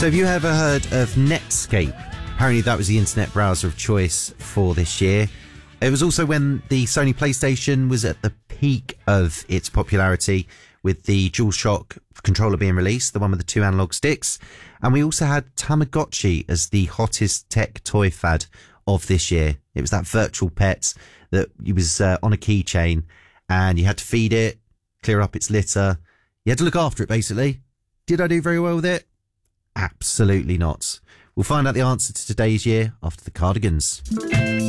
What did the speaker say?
So have you ever heard of Netscape? Apparently that was the internet browser of choice for this year. It was also when the Sony PlayStation was at the peak of its popularity, with the DualShock controller being released, the one with the 2 analog sticks. And we also had Tamagotchi as the hottest tech toy fad of this year. It was that virtual pet that was on a keychain, and you had to feed it, clear up its litter. You had to look after it, basically. Did I do very well with it? Absolutely not. We'll find out the answer to today's year after the Cardigans.